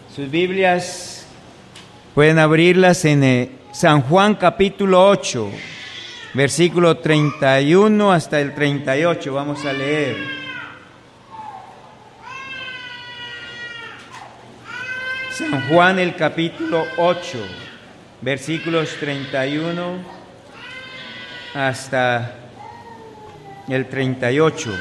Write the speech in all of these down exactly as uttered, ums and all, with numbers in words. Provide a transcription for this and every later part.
Sus Biblias pueden abrirlas en eh, San Juan capítulo ocho, versículo treinta y uno hasta el treinta y ocho. Vamos a leer. San Juan el capítulo ocho, versículos treinta y uno hasta el treinta y ocho.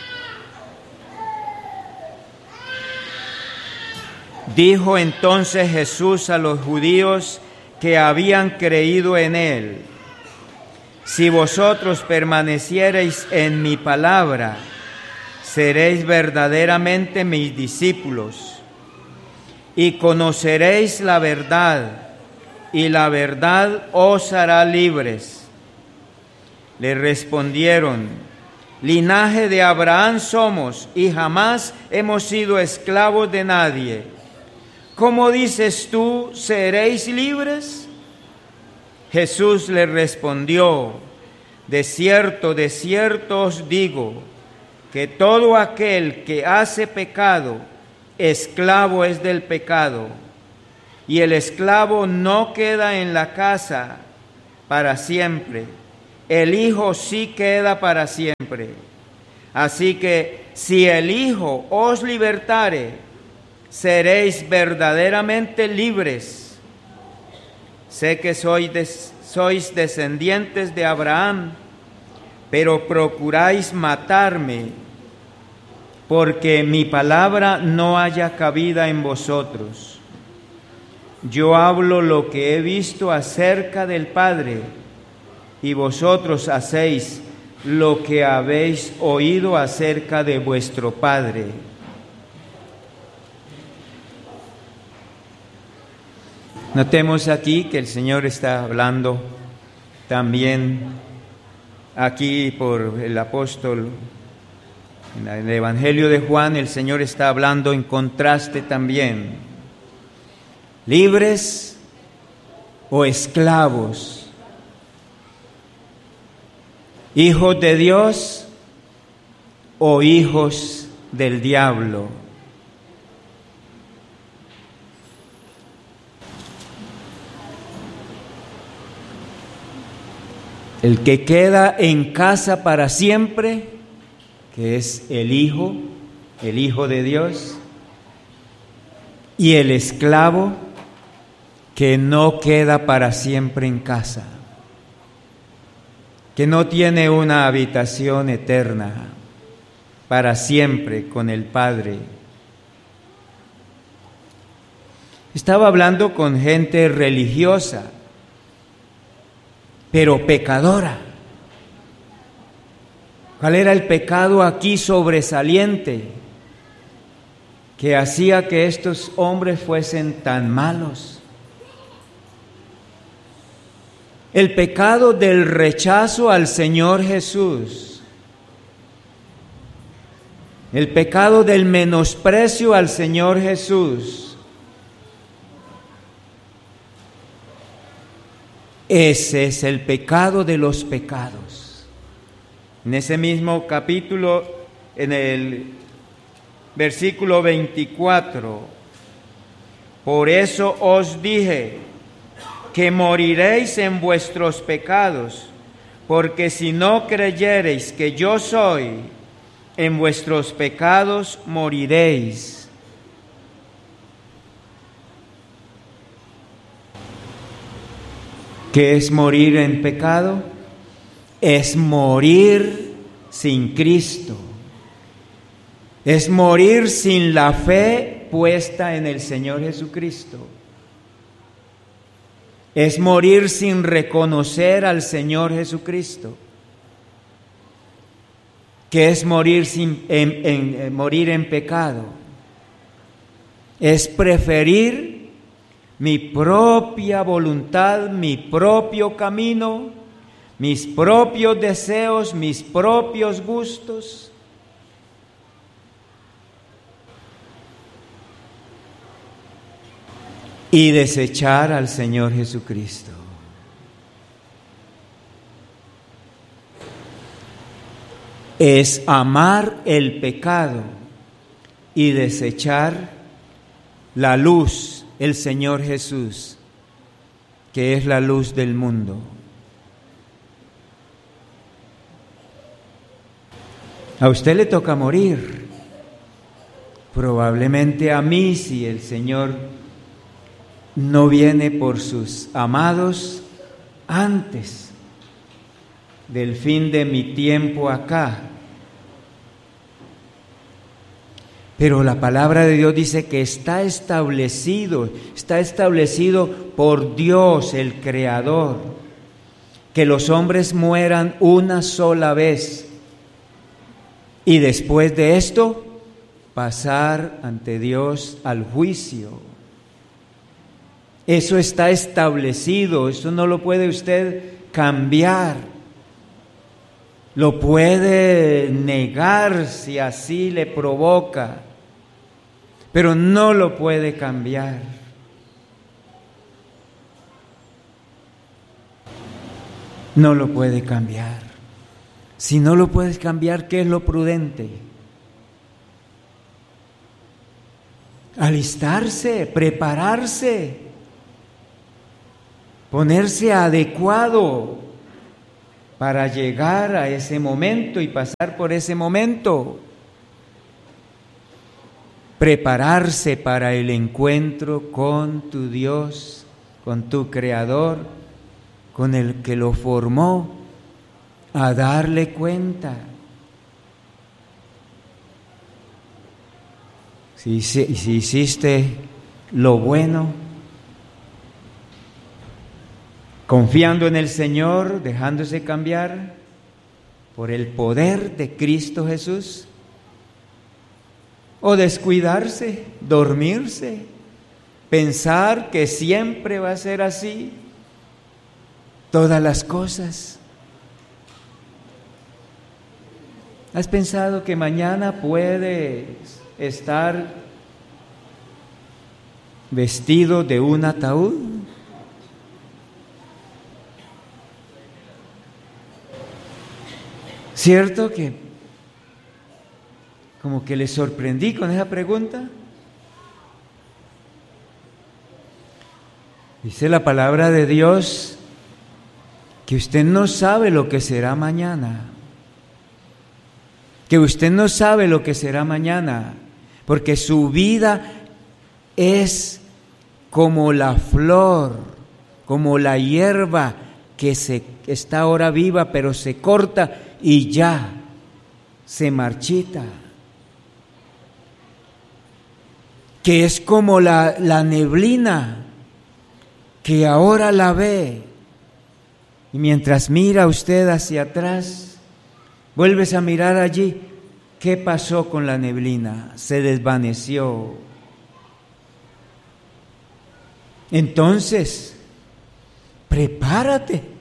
Dijo entonces Jesús a los judíos que habían creído en él: si vosotros permaneciereis en mi palabra, seréis verdaderamente mis discípulos, y conoceréis la verdad, y la verdad os hará libres. Le respondieron: linaje de Abraham somos, y jamás hemos sido esclavos de nadie. ¿Cómo dices tú, seréis libres? Jesús le respondió: de cierto, de cierto os digo, que todo aquel que hace pecado, esclavo es del pecado. Y el esclavo no queda en la casa para siempre, el Hijo sí queda para siempre. Así que si el Hijo os libertare, seréis verdaderamente libres. Sé que sois, des, sois descendientes de Abraham, pero procuráis matarme, porque mi palabra no haya cabida en vosotros. Yo hablo lo que he visto acerca del Padre, y vosotros hacéis lo que habéis oído acerca de vuestro padre. Notemos aquí que el Señor está hablando también aquí por el apóstol. En el Evangelio de Juan, el Señor está hablando en contraste también. ¿Libres o esclavos? ¿Hijos de Dios o hijos del diablo? El que queda en casa para siempre, que es el Hijo, el Hijo de Dios, y el esclavo que no queda para siempre en casa, que no tiene una habitación eterna para siempre con el Padre. Estaba hablando con gente religiosa, pero pecadora. ¿Cuál era el pecado aquí sobresaliente que hacía que estos hombres fuesen tan malos? El pecado del rechazo al Señor Jesús, el pecado del menosprecio al Señor Jesús. Ese es el pecado de los pecados. En ese mismo capítulo, en el versículo veinticuatro, por eso os dije que moriréis en vuestros pecados, porque si no creyereis que yo soy, en vuestros pecados moriréis. ¿Qué es morir en pecado? Es morir sin Cristo. Es morir sin la fe puesta en el Señor Jesucristo. Es morir sin reconocer al Señor Jesucristo. ¿Qué es morir, sin, en, en, en, morir en pecado? Es preferir mi propia voluntad, mi propio camino, mis propios deseos, mis propios gustos. Y desechar al Señor Jesucristo. Es amar el pecado y desechar la luz, el Señor Jesús, que es la luz del mundo. A usted le toca morir, probablemente a mí, si el Señor no viene por sus amados antes del fin de mi tiempo acá. Pero la palabra de Dios dice que está establecido, está establecido por Dios, el Creador, que los hombres mueran una sola vez y después de esto pasar ante Dios al juicio. Eso está establecido, eso no lo puede usted cambiar. Lo puede negar si así le provoca, pero no lo puede cambiar. No lo puede cambiar. Si no lo puedes cambiar, ¿qué es lo prudente? Alistarse, prepararse, ponerse adecuado para llegar a ese momento y pasar por ese momento. Prepararse para el encuentro con tu Dios, con tu Creador, con el que lo formó, a darle cuenta. Si, si, si hiciste lo bueno, confiando en el Señor, dejándose cambiar por el poder de Cristo Jesús, o descuidarse, dormirse, pensar que siempre va a ser así, todas las cosas. ¿Has pensado que mañana puedes estar vestido de un ataúd? ¿Cierto que como que le sorprendí con esa pregunta? Dice la palabra de Dios que usted no sabe lo que será mañana. Que usted no sabe lo que será mañana, porque su vida es como la flor, como la hierba que se, está ahora viva, pero se corta y ya se marchita. Que es como la, la neblina que ahora la ve, y mientras mira usted hacia atrás, vuelves a mirar allí, ¿qué pasó con la neblina? Se desvaneció. Entonces, prepárate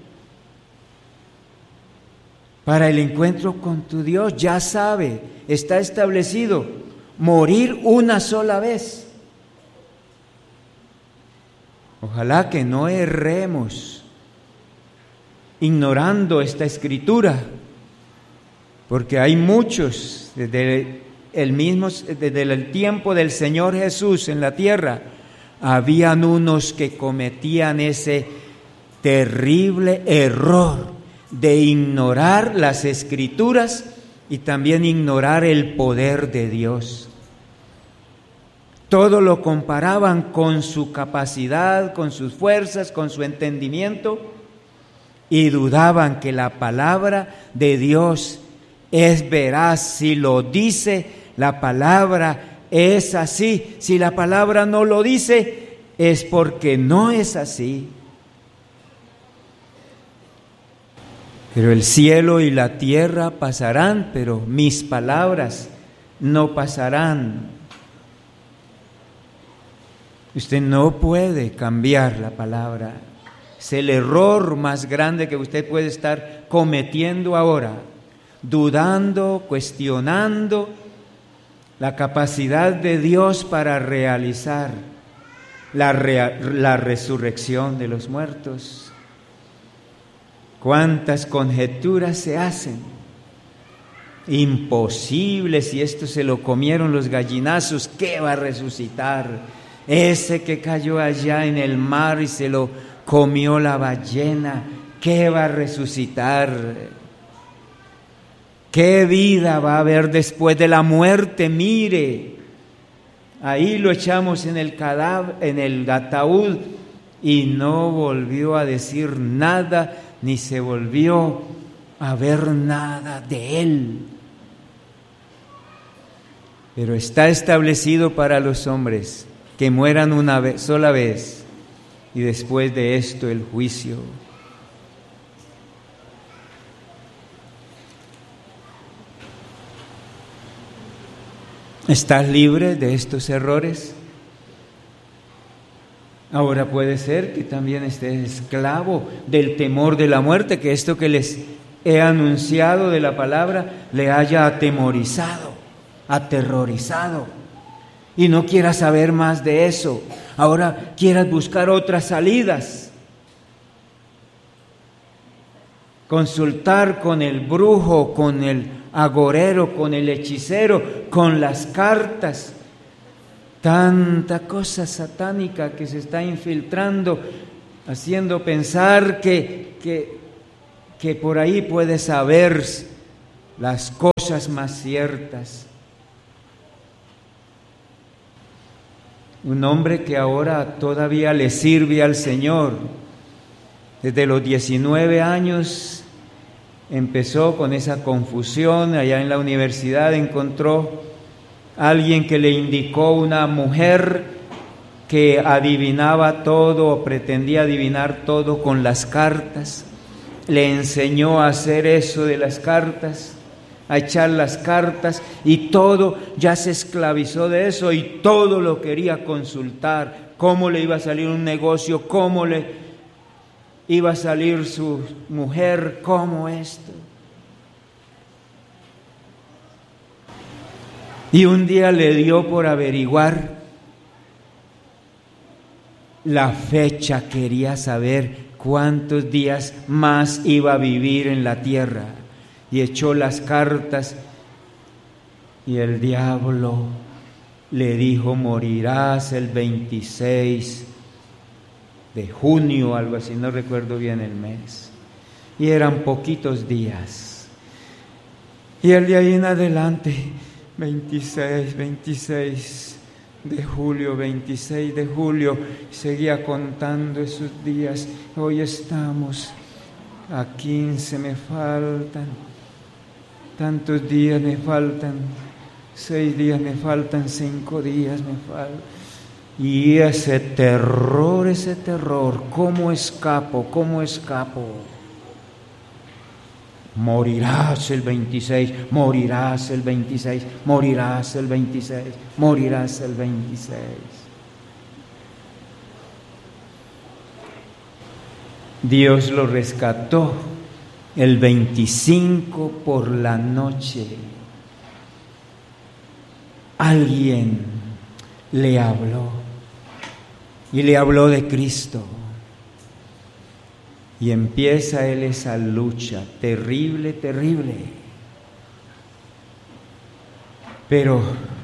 para el encuentro con tu Dios. Ya sabe, está establecido, morir una sola vez. Ojalá que no erremos ignorando esta escritura, porque hay muchos, desde el mismo, desde el tiempo del Señor Jesús en la tierra, habían unos que cometían ese terrible error de ignorar las Escrituras y también ignorar el poder de Dios. Todo lo comparaban con su capacidad, con sus fuerzas, con su entendimiento, y dudaban que la palabra de Dios es veraz. Si lo dice la palabra, es así. Si la palabra no lo dice, es porque no es así. Pero el cielo y la tierra pasarán, pero mis palabras no pasarán. Usted no puede cambiar la palabra. Es el error más grande que usted puede estar cometiendo ahora, dudando, cuestionando la capacidad de Dios para realizar la, rea- la resurrección de los muertos. ¿Cuántas conjeturas se hacen? Imposible, si esto se lo comieron los gallinazos, ¿qué va a resucitar? ese que cayó allá en el mar y se lo comió la ballena, ¿qué va a resucitar? ¿Qué vida va a haber después de la muerte? Mire, ahí lo echamos en el cadáver, en el ataúd, y no volvió a decir nada, ni se volvió a ver nada de él. Pero está establecido para los hombres que mueran una vez, sola vez, y después de esto el juicio. ¿Estás libre de estos errores? Ahora puede ser que también estés esclavo del temor de la muerte, que esto que les he anunciado de la palabra le haya atemorizado, aterrorizado, y no quieras saber más de eso. Ahora quieras buscar otras salidas, consultar con el brujo, con el agorero, con el hechicero, con las cartas. Tanta cosa satánica que se está infiltrando, haciendo pensar que, que, que por ahí puedes saber las cosas más ciertas. Un hombre que ahora todavía le sirve al Señor, desde los diecinueve años empezó con esa confusión. Allá en la universidad encontró alguien que le indicó una mujer que adivinaba todo o pretendía adivinar todo con las cartas. Le enseñó a hacer eso de las cartas, a echar las cartas, y todo, ya se esclavizó de eso y todo lo quería consultar. Cómo le iba a salir un negocio, cómo le iba a salir su mujer, cómo esto. Y un día le dio por averiguar la fecha, quería saber cuántos días más iba a vivir en la tierra. Y echó las cartas y el diablo le dijo: morirás el veintiséis de junio, algo así, no recuerdo bien el mes. Y eran poquitos días. Y el de ahí en adelante, veintiséis, veintiséis de julio, veintiséis de julio, seguía contando esos días. Hoy estamos a quince, me faltan tantos días, me faltan seis días, me faltan cinco días, me faltan. Y ese terror, ese terror, ¿cómo escapo? ¿Cómo escapo? Morirás el veintiséis, morirás el veintiséis, morirás el veintiséis, morirás el veintiséis. Dios lo rescató el veinticinco por la noche. Alguien le habló y le habló de Cristo. Y empieza él esa lucha terrible, terrible. Pero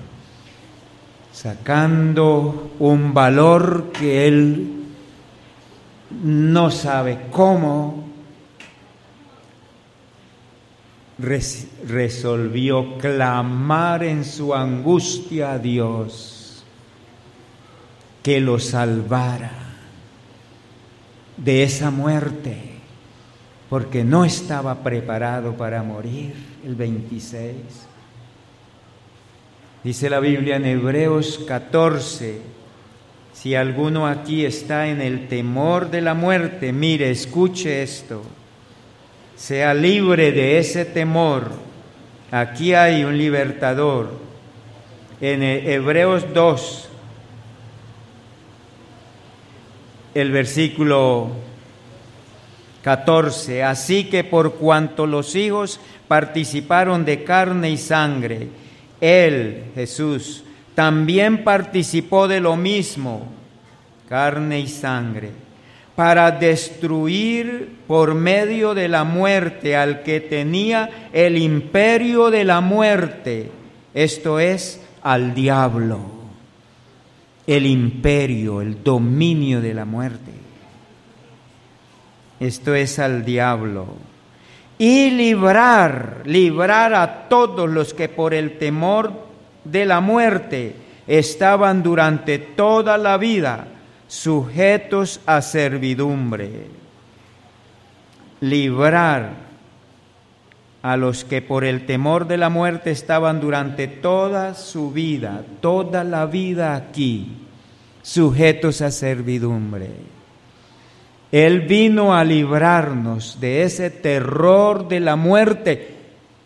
sacando un valor que él no sabe cómo, res- resolvió clamar en su angustia a Dios que lo salvara de esa muerte, porque no estaba preparado para morir el veintiséis. Dice la Biblia en Hebreos catorce, si alguno aquí está en el temor de la muerte, mire, escuche esto, sea libre de ese temor. Aquí hay un libertador. En Hebreos dos, el versículo catorce, así que por cuanto los hijos participaron de carne y sangre, Él, Jesús, también participó de lo mismo, carne y sangre, para destruir por medio de la muerte al que tenía el imperio de la muerte, esto es, al diablo. el imperio, el dominio de la muerte. Esto es al diablo. Y librar, librar a todos los que por el temor de la muerte estaban durante toda la vida sujetos a servidumbre. Librar a los que por el temor de la muerte estaban durante toda su vida, toda la vida aquí, sujetos a servidumbre. Él vino a librarnos de ese terror de la muerte.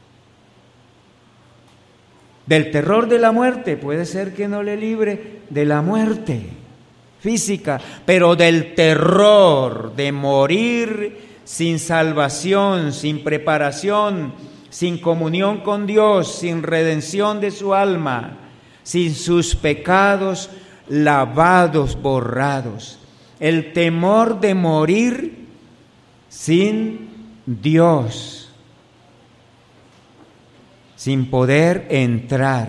Del terror de la muerte, puede ser que no le libre de la muerte física, pero del terror de morir sin salvación, sin preparación, sin comunión con Dios, sin redención de su alma, sin sus pecados lavados, borrados. El temor de morir sin Dios, sin poder entrar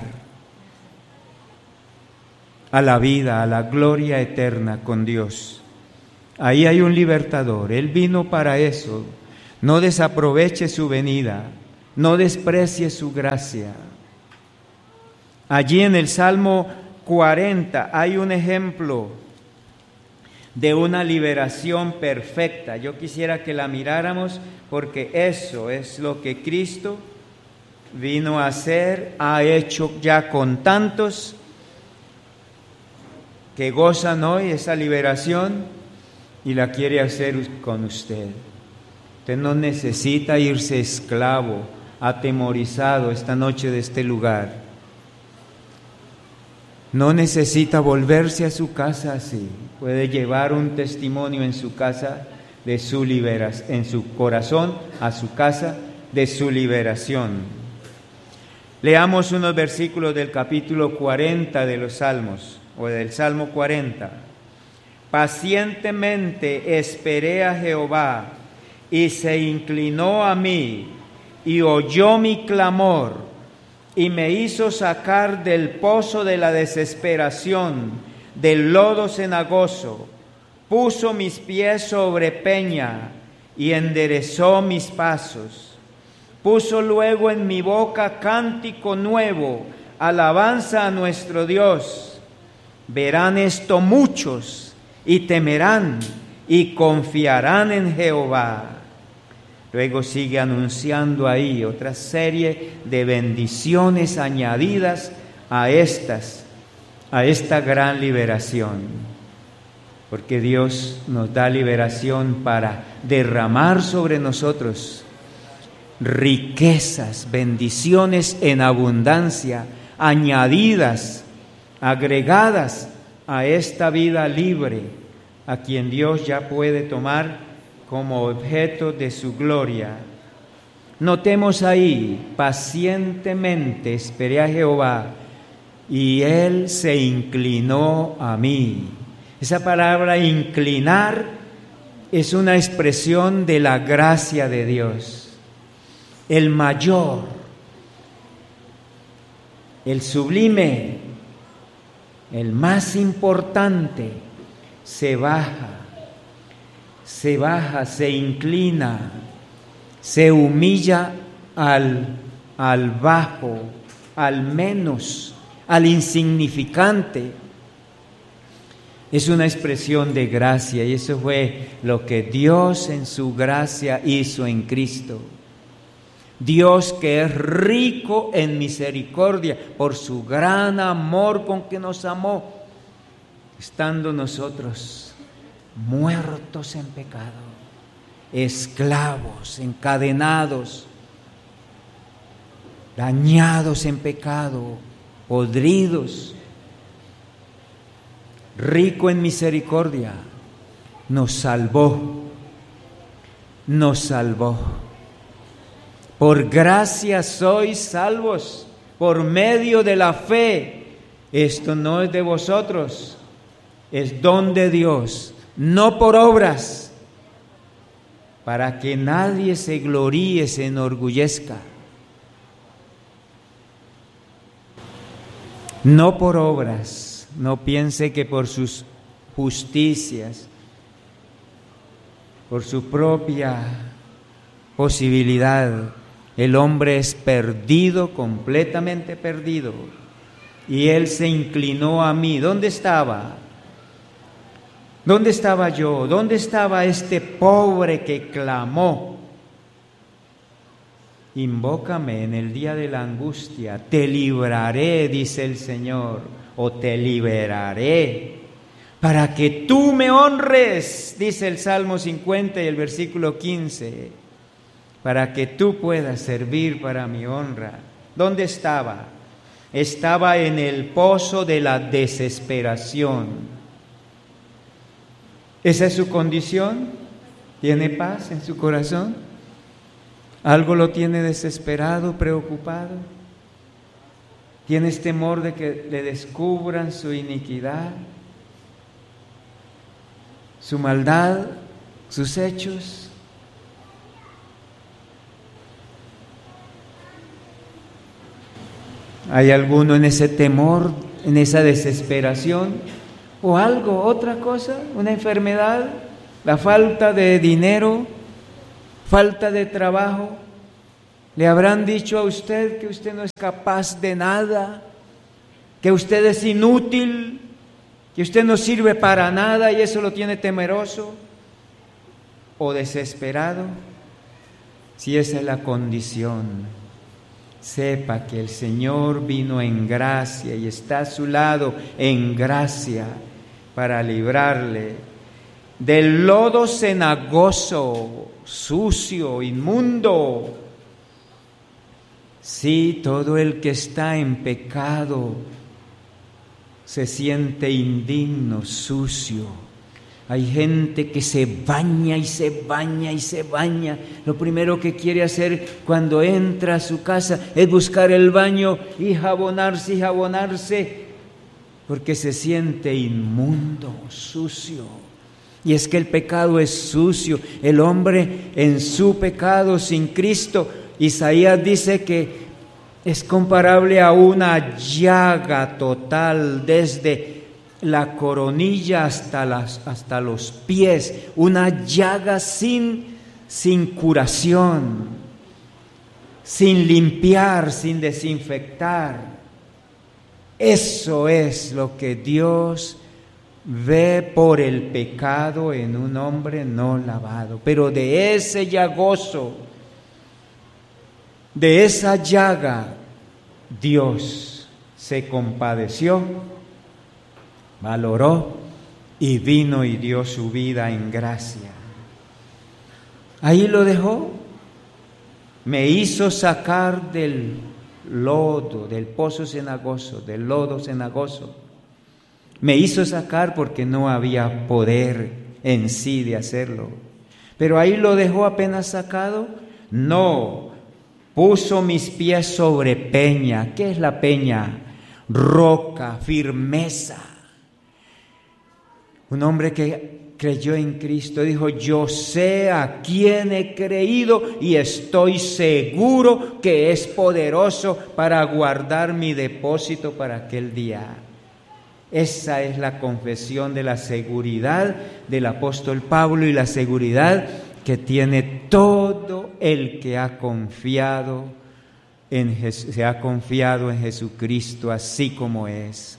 a la vida, a la gloria eterna con Dios. Ahí hay un libertador. Él vino para eso. No desaproveche su venida, no desprecie su gracia. Allí en el Salmo cuarenta hay un ejemplo de una liberación perfecta. Yo quisiera que la miráramos porque eso es lo que Cristo vino a hacer, ha hecho ya con tantos que gozan hoy esa liberación y la quiere hacer con usted. Usted no necesita irse esclavo, atemorizado esta noche de este lugar. No necesita volverse a su casa así. Puede llevar un testimonio en su casa de su liberación, en su corazón a su casa de su liberación. Leamos unos versículos del capítulo cuarenta de los Salmos, o del Salmo cuarenta. Pacientemente esperé a Jehová, y se inclinó a mí, y oyó mi clamor, y me hizo sacar del pozo de la desesperación, del lodo cenagoso. Puso mis pies sobre peña, y enderezó mis pasos. Puso luego en mi boca cántico nuevo, alabanza a nuestro Dios. Verán esto muchos, y temerán, y confiarán en Jehová. Luego sigue anunciando ahí otra serie de bendiciones añadidas a estas, a esta gran liberación. Porque Dios nos da liberación para derramar sobre nosotros riquezas, bendiciones en abundancia, añadidas, agregadas a esta vida libre, a quien Dios ya puede tomar como objeto de su gloria. Notemos ahí, pacientemente esperé a Jehová, y Él se inclinó a mí. Esa palabra inclinar es una expresión de la gracia de Dios. El mayor, el sublime, el más importante, se baja. Se baja, se inclina, se humilla al, al bajo, al menos, al insignificante. Es una expresión de gracia, y eso fue lo que Dios en su gracia hizo en Cristo. Dios, que es rico en misericordia por su gran amor con que nos amó, estando nosotros muertos en pecado, esclavos, encadenados, dañados en pecado, podridos, rico en misericordia, nos salvó, nos salvó. Por gracia sois salvos, por medio de la fe. Esto no es de vosotros, es don de Dios, no por obras, para que nadie se gloríe, se enorgullezca. No por obras, no piense que por sus justicias, por su propia posibilidad, el hombre es perdido, completamente perdido. Y Él se inclinó a mí. ¿Dónde estaba? ¿Dónde estaba yo? ¿Dónde estaba este pobre que clamó? Invócame en el día de la angustia, te libraré, dice el Señor, o te liberaré, para que tú me honres, dice el Salmo cincuenta y el versículo quince, para que tú puedas servir para mi honra. ¿Dónde estaba? Estaba en el pozo de la desesperación. ¿Esa es su condición? ¿Tiene paz en su corazón? ¿Algo lo tiene desesperado, preocupado? ¿Tienes temor de que le descubran su iniquidad, su maldad, sus hechos? ¿Hay alguno en ese temor, en esa desesperación? ¿O algo, otra cosa? ¿Una enfermedad? ¿La falta de dinero? ¿Falta de trabajo? ¿Le habrán dicho a usted que usted no es capaz de nada? ¿Que usted es inútil? ¿Que usted no sirve para nada y eso lo tiene temeroso o desesperado? Si esa es la condición, sepa que el Señor vino en gracia y está a su lado en gracia para librarle del lodo cenagoso, sucio, inmundo. Sí, todo el que está en pecado se siente indigno, sucio. Hay gente que se baña y se baña y se baña. Lo primero que quiere hacer cuando entra a su casa es buscar el baño y jabonarse y jabonarse, porque se siente inmundo, sucio. Y es que el pecado es sucio. El hombre en su pecado sin Cristo, Isaías dice que es comparable a una llaga total desde la coronilla hasta, las, hasta los pies, una llaga sin, sin curación, sin limpiar, sin desinfectar. Eso es lo que Dios ve por el pecado en un hombre no lavado. Pero de ese llagoso, de esa llaga, Dios se compadeció, valoró y vino y dio su vida en gracia. Ahí lo dejó. Me hizo sacar del lodo, del pozo cenagoso, del lodo cenagoso. Me hizo sacar porque no había poder en sí de hacerlo. Pero ahí lo dejó apenas sacado. No, puso mis pies sobre peña. ¿Qué es la peña? Roca, firmeza. Un hombre que creyó en Cristo dijo: yo sé a quién he creído y estoy seguro que es poderoso para guardar mi depósito para aquel día. Esa es la confesión de la seguridad del apóstol Pablo y la seguridad que tiene todo el que ha confiado en Jes- se ha confiado en Jesucristo así como es.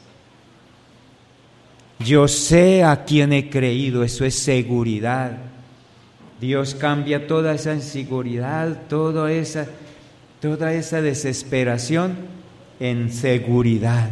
Yo sé a quién he creído, eso es seguridad. Dios cambia toda esa inseguridad, toda esa, toda esa desesperación en seguridad.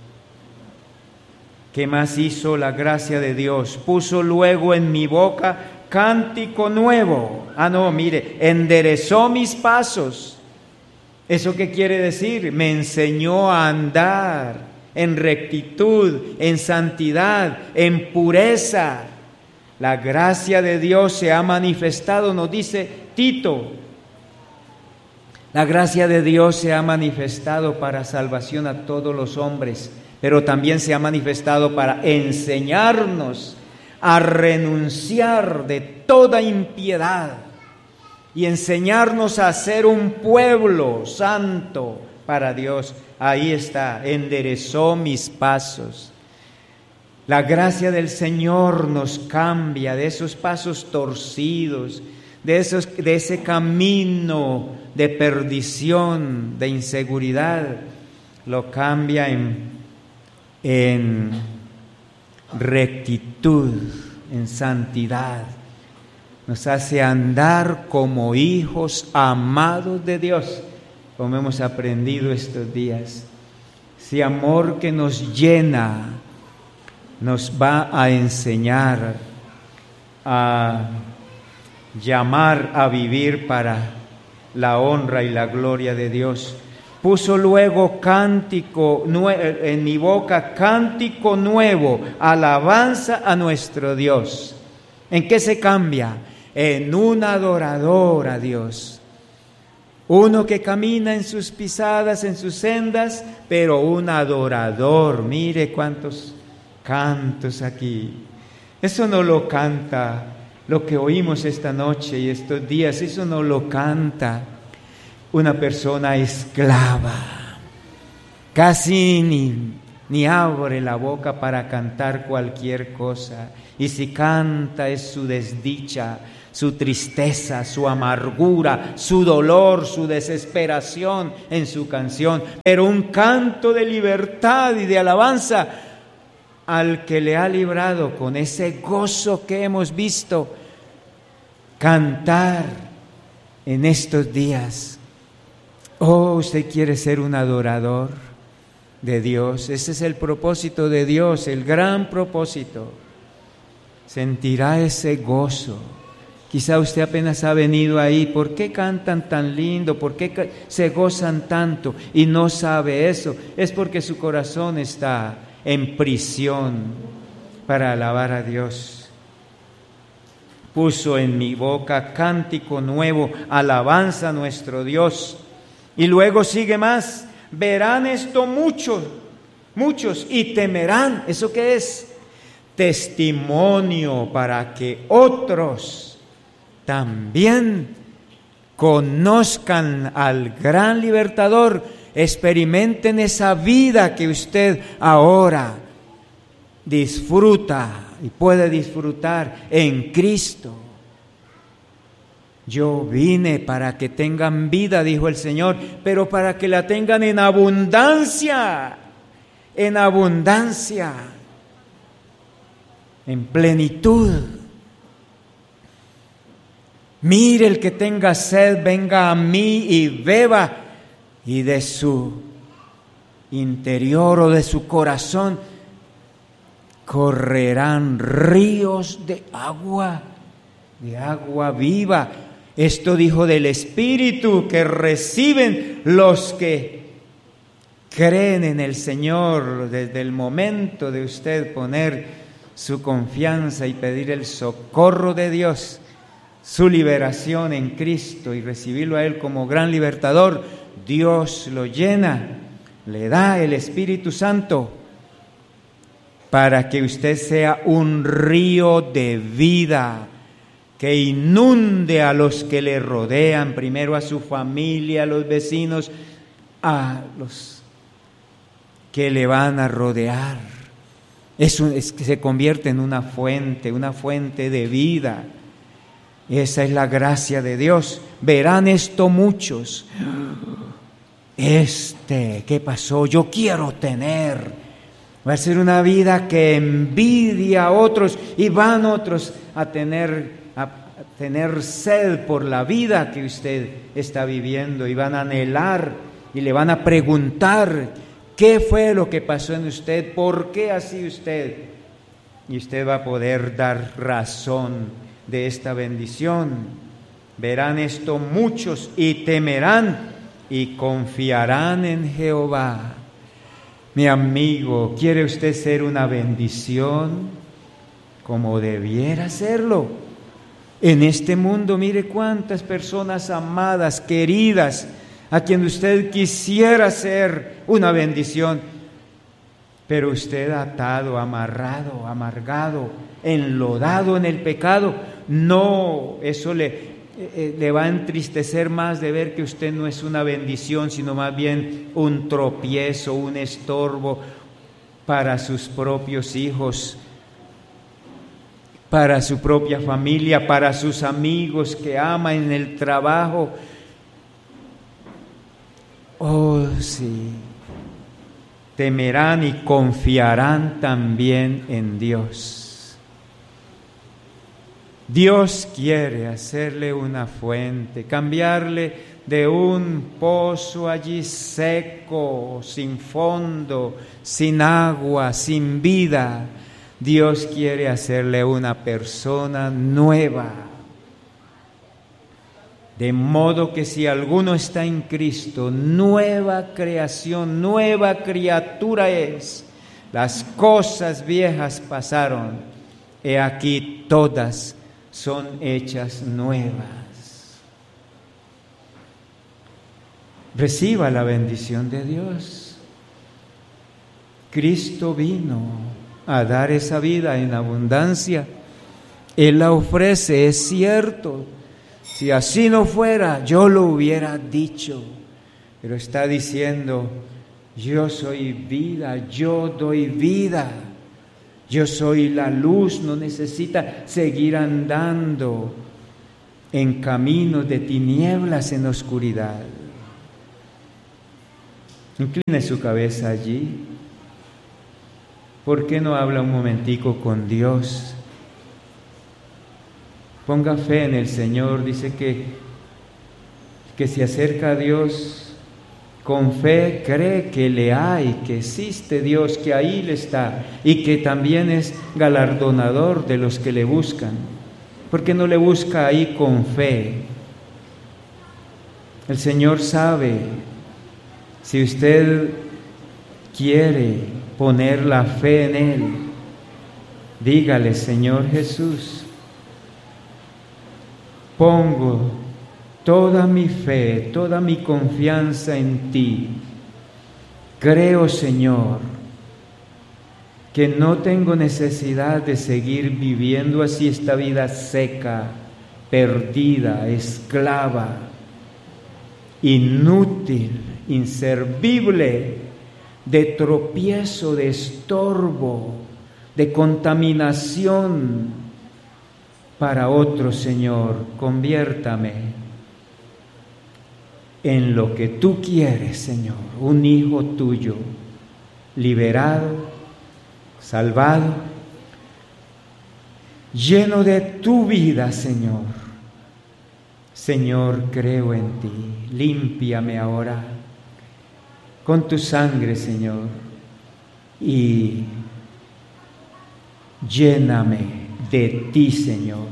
¿Qué más hizo la gracia de Dios? Puso luego en mi boca cántico nuevo. Ah, no, mire, enderezó mis pasos. ¿Eso qué quiere decir? Me enseñó a andar en rectitud, en santidad, en pureza. La gracia de Dios se ha manifestado, nos dice Tito. La gracia de Dios se ha manifestado para salvación a todos los hombres, pero también se ha manifestado para enseñarnos a renunciar de toda impiedad y enseñarnos a ser un pueblo santo para Dios. Ahí está, enderezó mis pasos. La gracia del Señor nos cambia de esos pasos torcidos, de, esos, de ese camino de perdición, de inseguridad, lo cambia en, en rectitud, en santidad. Nos hace andar como hijos amados de Dios, como hemos aprendido estos días. Ese amor que nos llena, nos va a enseñar a llamar a vivir para la honra y la gloria de Dios. Puso luego cántico en mi boca, cántico nuevo, alabanza a nuestro Dios. ¿En qué se cambia? En un adorador a Dios. Uno que camina en sus pisadas, en sus sendas, pero un adorador. Mire cuántos cantos aquí. Eso no lo canta lo que oímos esta noche y estos días, eso no lo canta una persona esclava. Casi ni, ni abre la boca para cantar cualquier cosa. Y si canta es su desdicha, su tristeza, su amargura, su dolor, su desesperación en su canción. Pero un canto de libertad y de alabanza al que le ha librado con ese gozo que hemos visto cantar en estos días. Oh, usted quiere ser un adorador de Dios. Ese es el propósito de Dios, el gran propósito. Sentirá ese gozo. Quizá usted apenas ha venido ahí. ¿Por qué cantan tan lindo? ¿Por qué se gozan tanto? Y no sabe eso. Es porque su corazón está en prisión para alabar a Dios. Puso en mi boca cántico nuevo, alabanza a nuestro Dios. Y luego sigue más. Verán esto muchos, muchos, y temerán. ¿Eso qué es? Testimonio para que otros también conozcan al gran libertador, experimenten esa vida que usted ahora disfruta y puede disfrutar en Cristo. Yo vine para que tengan vida, dijo el Señor, pero para que la tengan en abundancia, en abundancia, en plenitud. Mire, el que tenga sed, venga a mí y beba, y de su interior o de su corazón correrán ríos de agua, de agua viva. Esto dijo del Espíritu que reciben los que creen en el Señor. Desde el momento de usted poner su confianza y pedir el socorro de Dios, su liberación en Cristo y recibirlo a Él como gran libertador, Dios lo llena, le da el Espíritu Santo para que usted sea un río de vida que inunde a los que le rodean, primero a su familia, a los vecinos, a los que le van a rodear. Eso es que se convierte en una fuente, una fuente de vida. Esa es la gracia de Dios. Verán esto muchos. Este, ¿qué pasó? Yo quiero tener. Va a ser una vida que envidia a otros y van otros a tener a tener sed por la vida que usted está viviendo y van a anhelar y le van a preguntar qué fue lo que pasó en usted, por qué así usted, y usted va a poder dar razón de esta bendición. Verán esto muchos y temerán y confiarán en Jehová. Mi amigo, ¿quiere usted ser una bendición como debiera serlo? En este mundo, mire cuántas personas amadas, queridas, a quien usted quisiera ser una bendición, pero usted atado, amarrado, amargado, enlodado en el pecado. No, eso le, eh, le va a entristecer más de ver que usted no es una bendición, sino más bien un tropiezo, un estorbo, para sus propios hijos, para su propia familia, para sus amigos que ama en el trabajo. Oh, sí, temerán y confiarán también en Dios. Dios quiere hacerle una fuente, cambiarle de un pozo allí seco, sin fondo, sin agua, sin vida. Dios quiere hacerle una persona nueva. De modo que si alguno está en Cristo, nueva creación, nueva criatura es. Las cosas viejas pasaron, he aquí todas son hechas nuevas. Reciba la bendición de Dios. Cristo vino a dar esa vida en abundancia. Él la ofrece, es cierto. Si así no fuera, yo lo hubiera dicho. Pero está diciendo, yo soy vida, yo doy vida. Yo soy la luz, no necesita seguir andando en caminos de tinieblas, en oscuridad. Incline su cabeza allí. ¿Por qué no habla un momentico con Dios? Ponga fe en el Señor. Dice que, que se acerca a Dios con fe, cree que le hay, que existe Dios, que ahí le está y que también es galardonador de los que le buscan. ¿Por qué no le busca ahí con fe? El Señor sabe si usted quiere poner la fe en Él. Dígale, Señor Jesús, pongo toda mi fe, toda mi confianza en ti. Creo, Señor, que no tengo necesidad de seguir viviendo así esta vida seca, perdida, esclava, inútil, inservible, de tropiezo, de estorbo, de contaminación para otros. Señor, conviértame en lo que tú quieres, Señor, un hijo tuyo, liberado, salvado, lleno de tu vida, Señor. Señor, creo en ti, límpiame ahora con tu sangre, Señor, y lléname de ti, Señor.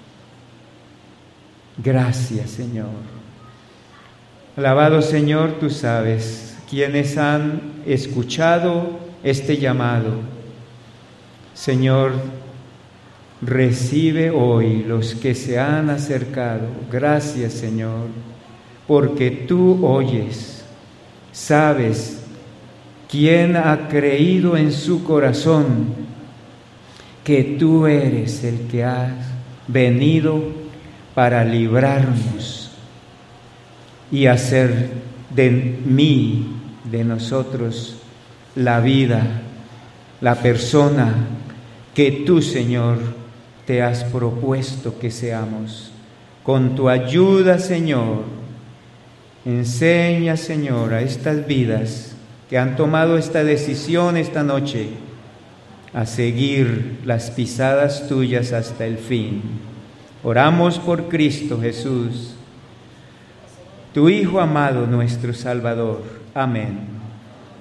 Gracias, Señor. Alabado Señor, tú sabes quienes han escuchado este llamado. Señor, recibe hoy los que se han acercado. Gracias, Señor, porque tú oyes. Sabes quién ha creído en su corazón que tú eres el que has venido para librarnos y hacer de mí, de nosotros, la vida, la persona que tú, Señor, te has propuesto que seamos. Con tu ayuda, Señor, enseña, Señor, a estas vidas que han tomado esta decisión esta noche a seguir las pisadas tuyas hasta el fin. Oramos por Cristo Jesús, tu Hijo amado, nuestro Salvador. Amén.